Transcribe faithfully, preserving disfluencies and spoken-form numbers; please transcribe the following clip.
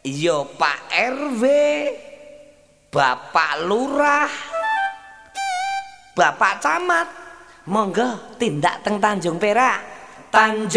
Yo Pak R W, Bapak Lurah, Bapak Camat, monggo tindak teng Tanjung Perak. Tanjung